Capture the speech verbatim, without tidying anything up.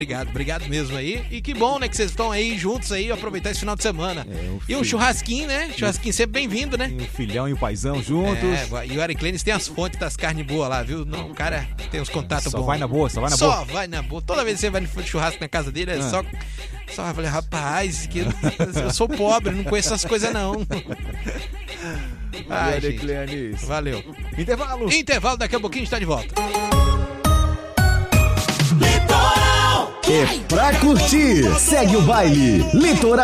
Obrigado, obrigado mesmo aí. E que bom, né, que vocês estão aí juntos aí, aproveitar esse final de semana. É, um e um churrasquinho, né? Churrasquinho sempre bem-vindo, né? E o filhão e o paizão juntos. É, e o Ariclenes tem as fontes das carnes boas lá, viu? Não, o cara tem os contatos bons. Só vai na boa, só vai na só boa. Só vai na boa. Toda vez que você vai no churrasco na casa dele, é ah. só... Só eu falei, rapaz, que eu sou pobre, não conheço essas coisas não. Ai, gente. Valeu. Intervalo. Intervalo, daqui a pouquinho a gente tá de volta. É pra curtir. Segue o baile. Litoral.